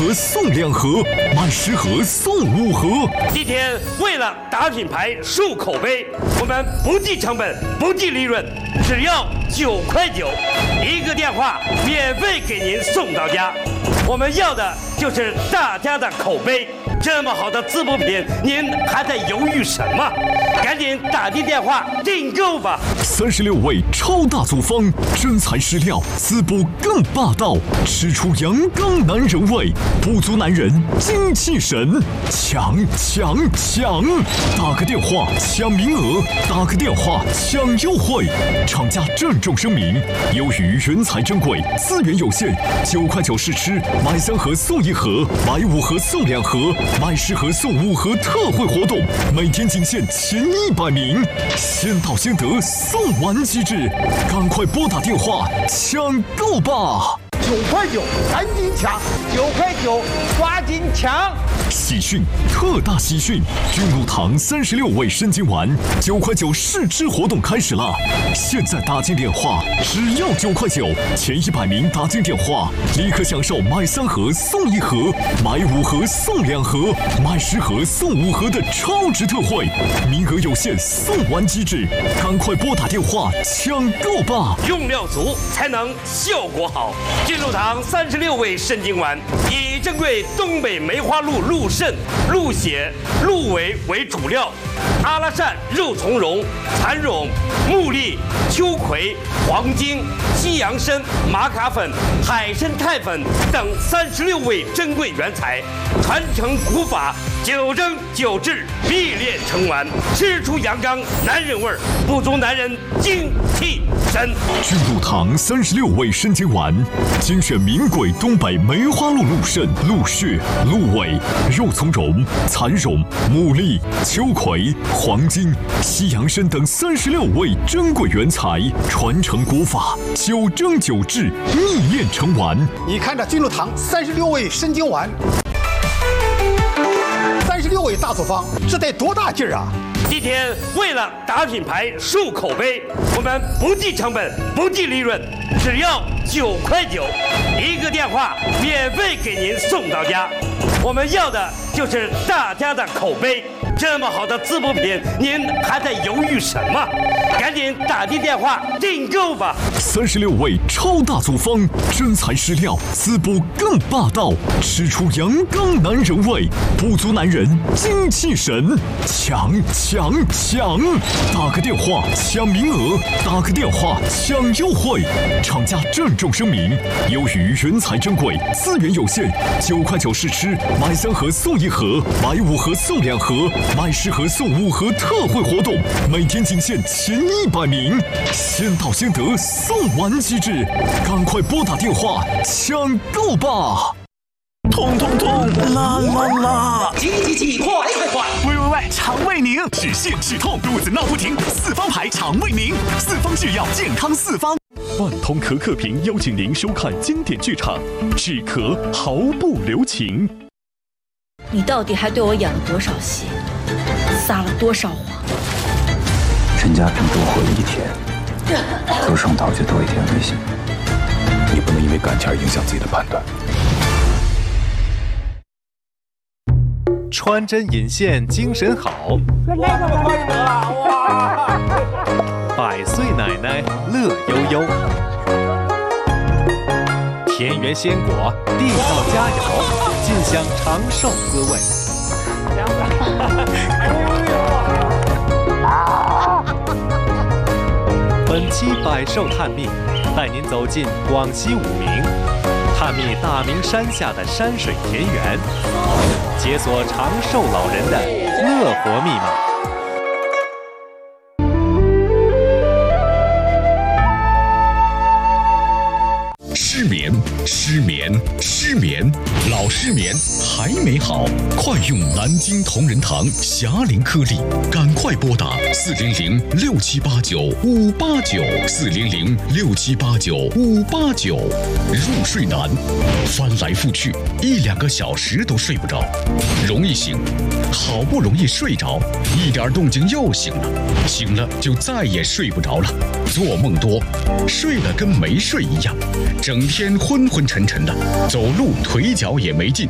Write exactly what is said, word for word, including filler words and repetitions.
盒送两盒，买十盒送五盒。 今天为了打品牌、树口碑，我们不计成本、不计利润，只要九块九，一个电话免费给您送到家。我们要的就是大家的口碑。这么好的滋补品，您还在犹豫什么？赶紧打进电话订购吧！ 三十六味超大组方，真材实料，滋补更霸道，吃出阳刚男人味，补足男人精气神，抢抢抢！打个电话抢名额，打个电话抢优惠。厂家郑重声明：由于人才珍贵，资源有限，九块九试吃，买三盒送一盒，买五盒送两盒。买十盒送五盒特惠活动，每天仅限前一百名，先到先得，送完即止，赶快拨打电话抢购吧！ 九块九，赶紧抢！九块九，抓紧抢！ 喜讯，特大喜讯！君乳堂三十六味生津丸九块九试吃活动开始了！现在打进电话，只要九块九，前一百名打进电话，立刻享受买三盒送一盒，买五盒送两盒，买十盒送五盒的超值特惠，名额有限，送完即止，赶快拨打电话抢购吧！ 用料足才能效果好。君乳堂三十六味生津丸以珍贵东北梅花鹿鹿肾、鹿血、鹿尾为主料，阿拉善、肉苁蓉、蚕苇、木栗、秋葵、黄精、西洋参、玛卡粉、海参肽粉等三十六味珍贵原材，传承古法，九蒸九制，必炼成丸，吃出阳刚男人味儿，补足男人精气神。 君乳堂三十六味生津丸，精选名贵东北梅花鹿鹿肾、鹿血、鹿尾、肉苁蓉、蚕苇、牡蛎、秋葵、黄精、西洋参等三十六味珍贵原材，传承古法，九蒸九制，秘炼成丸。 你看这君乳堂三十六味生津丸，三十六味大组方，这得多大劲儿啊！ 今天为了打品牌、树口碑，我们不计成本、不计利润，只要九块九，一个电话免费给您送到家。我们要的就是大家的口碑。这么好的滋补品，您还在犹豫什么？赶紧打进电话订购吧！ 三十六味超大组方，真材实料，滋补更霸道，吃出阳刚男人味，补足男人精气神，抢抢抢！打个电话抢名额，打个电话抢优惠。厂家郑重声明：由于人才珍贵，资源有限，九块九试吃，买三盒送一盒，买五盒送两盒。买十盒送五盒特惠活动，每天仅限前一百名，先到先得，送完即止，赶快拨打电话抢购吧！ 痛痛痛，啦啦啦！ 急急急，快快快！ 喂喂喂，肠胃宁，止泻止痛，肚子闹不停，四方牌肠胃宁，四方制药，健康四方。万通可可瓶邀请您收看经典剧场，止咳毫不留情。 你到底还对我演了多少戏，撒了多少谎？ 陈家平多活了一天，多上岛就多一天危险。你不能因为感情而影响自己的判断。 穿针引线精神好， 这那个可以得了哇！ 百岁奶奶乐悠悠，田园鲜果地道佳肴，尽享长寿滋味。本期百寿探秘，带您走进广西武鸣，探秘大明山下的山水田园，解锁长寿老人的乐活密码。 失眠，失眠，失眠，老失眠还没好，快用南京同仁堂霞龄颗粒，赶快拨打四零零六七八九五八九四零零六七八九五八九。入睡难，翻来覆去一两个小时都睡不着，容易醒，好不容易睡着，一点动静又醒了，醒了就再也睡不着了，做梦多，睡了跟没睡一样，整天昏昏沉沉的，走路腿脚也没劲。